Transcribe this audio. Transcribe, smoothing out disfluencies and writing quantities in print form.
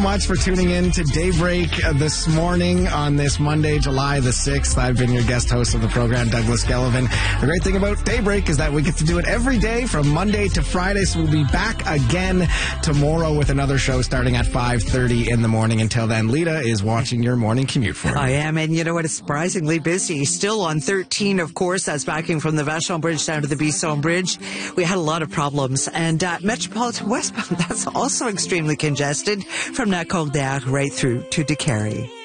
much for tuning in to Daybreak this morning on this Monday, July the 6th. I've been your guest host of the program, Douglas Gellivan. The great thing about Daybreak is that we get to do it every day from Monday to Friday, so we'll be back again tomorrow with another show starting at 5:30 in the morning. Until then, Lita is watching your morning commute for you. I am, and you know what? It's surprisingly busy. Still on 13, of course. That's backing from the Vachon Bridge down to the Bisson Bridge. We had a lot of problems. And Metropolitan westbound, that's also extremely congested from Nacondaire right through to Décarie.